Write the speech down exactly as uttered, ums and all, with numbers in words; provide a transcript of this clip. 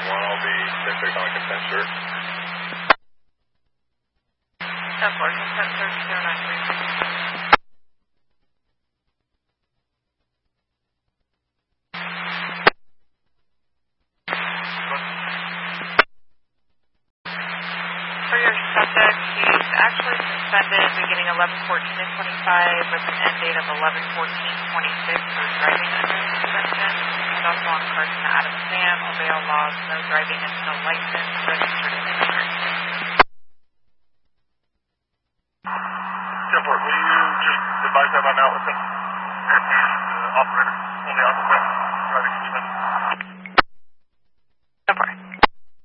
one, I'll be district on a consent search. ten four, consent search zero nine three. For your subject, he's actually suspended beginning eleven fourteen and twenty-five with an end date of eleven fourteen twenty-six for driving under suspension. He's also on Carson Adams Dam, obey all laws, no driving and no license, registered and insured. ten four, will you just advise that I'm out with the uh, operator, only operator?